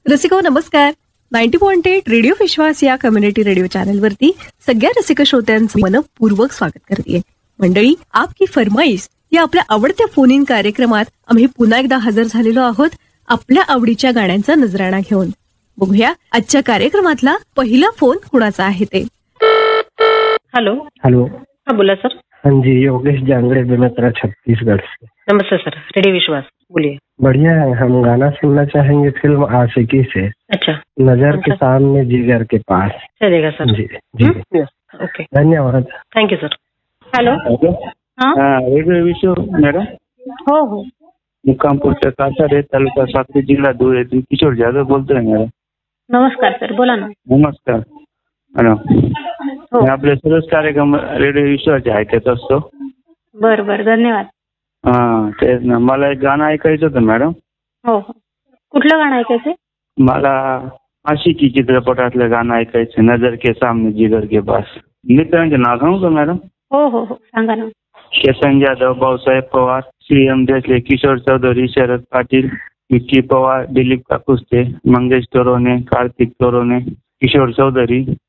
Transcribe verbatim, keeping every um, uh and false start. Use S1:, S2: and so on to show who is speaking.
S1: रसिको नमस्कार. Ninety point eight radio विश्वास या community radio चॅनलवरती सगळ्या रसिक श्रोत्यांचं मनपूर्वक स्वागत करते. मंडळी, आपकी फरमाईश या आपल्या आवडत्या फोन इन कार्यक्रमात आम्ही पुन्हा एकदा हजर झालेलो आहोत आपल्या आवडीच्या गाण्यांचा नजराणा घेऊन. बघूया आजच्या कार्यक्रमातला पहिला फोन कुणाचा आहे ते.
S2: Hello
S3: hello.
S2: हाँ बोला सर.
S3: हाँ जी, योगेश जांगड़े बेमेतरा छत्तीसगढ़ से.
S2: नमस्ते सर, रेडियो विश्वास बोलिए.
S3: बढ़िया है. हम गाना सुनना चाहेंगे फिल्म आशिकी से,
S2: अच्छा,
S3: नजर के सामने जिगर के पास.
S2: चलेगा सर.
S3: जी जी.
S2: हम्म, ओके,
S3: धन्यवाद.
S2: Thank you sir. Hello.
S4: Hello.
S2: हाँ
S4: हा, रेडिओ विश्व मॅडम.
S2: हो हो.
S4: मुक्कामपूरच्या कासारे तालुका साक्री जिल्हा धुळे येथील किशोर जाधव बोलतोय मॅडम.
S2: नमस्कार सर, बोला ना.
S4: नमस्कार मॅडम.
S2: हो,
S4: मी आपले सर्वच कार्यक्रम रेडिओ विश्वाचे ऐकत असतो.
S2: बर बर, धन्यवाद.
S4: हा, तेच ना. मला एक गाणं ऐकायचं होतं मॅडम.
S2: हो हो. कुठलं गाणं ऐकायचं?
S4: मला आशिकी चित्रपटातलं गाणं ऐकायचं, नजर के सामने जिगर के पास. मित्रांचे नाव सांगू का मॅडम?
S2: हो हो हो, सांगा ना.
S4: Ketan Jadhav, Bhausaheb Pawar, C M Desale, Kishore Chaudhary, Sharad Patil, Vicky Pawar, Dilip Kakuste, Mangesh तोरोने, Kartik तोरोने, Kishore Chaudhary,